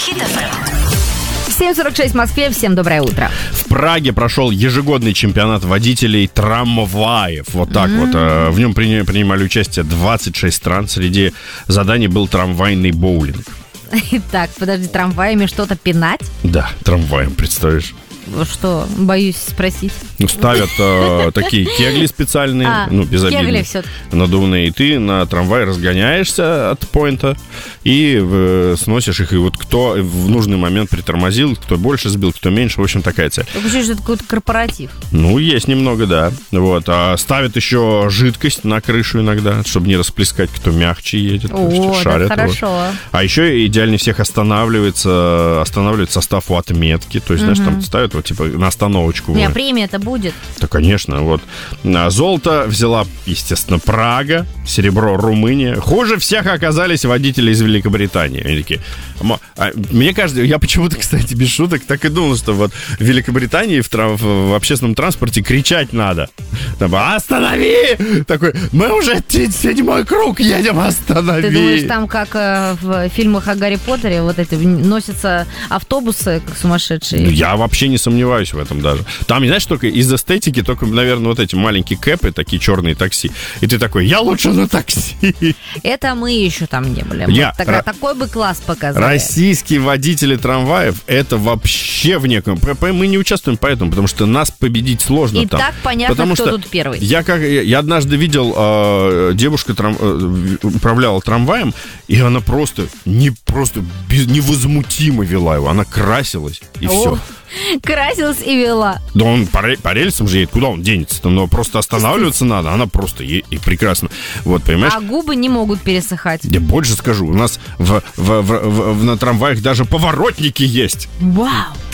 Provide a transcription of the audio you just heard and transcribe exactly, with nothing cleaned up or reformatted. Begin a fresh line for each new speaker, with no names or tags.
Хит эф эм.
семь сорок шесть в Москве. Всем доброе утро.
В Праге прошел ежегодный чемпионат водителей трамваев. Вот так mm-hmm. вот. В нем принимали участие двадцать шесть стран. Среди заданий был трамвайный боулинг.
Так, подожди, трамваями что-то пинать?
Да, трамваем, представишь?
Что, боюсь спросить.
Ну, ставят э, такие кегли специальные,
а,
ну, безобидные, надувные. И ты на трамвай разгоняешься от поинта и э, сносишь их. И вот кто в нужный момент притормозил, кто больше сбил, кто меньше. В общем, такая цель.
Так что это какой-то корпоратив.
Ну, есть немного, да. Вот. А ставят еще жидкость на крышу иногда, чтобы не расплескать, кто мягче едет.
О,
шарят,
это хорошо.
Вот. А еще идеальнее всех останавливается, останавливает состав у отметки. То есть, угу. знаешь, там ставят вот, типа, на остановочку.
Не, премия-то будет.
Да, конечно, вот. Золото взяла, естественно, Прага, серебро Румыния. Хуже всех оказались водители из Великобритании. Они такие... Мне кажется, я почему-то, кстати, без шуток так и думал, что вот в Великобритании в, трав... в общественном транспорте кричать надо. Там, останови! Такой, мы уже тридцать седьмой круг едем, останови!
Ты думаешь, там, как э, в фильмах о Гарри Поттере, вот эти носятся автобусы, как сумасшедшие?
Ну, я вообще не сомневаюсь в этом даже. Там, знаешь, только из эстетики, только, наверное, вот эти маленькие кэпы, такие черные такси. И ты такой, я лучше на такси.
Это мы еще там не были.
Я...
Так, р... Такой бы класс показали.
Российские водители трамваев, это вообще в неком... Мы не участвуем поэтому, потому что нас победить сложно
и
там.
И так понятно,
потому
кто
что
тут первый.
Я, как, я, я однажды видел, э, девушка трам, э, управляла трамваем, и она просто, не, просто без, невозмутимо вела его. Она красилась, и О. все.
Красилась и вела.
Да он по, по рельсам же едет, куда он денется-то? Но просто останавливаться надо, она просто едет, и прекрасно. Вот, понимаешь?
А губы не могут пересыхать.
Я больше скажу, у нас в, в, в, в, в, на трамваях даже поворотники есть.
Вау!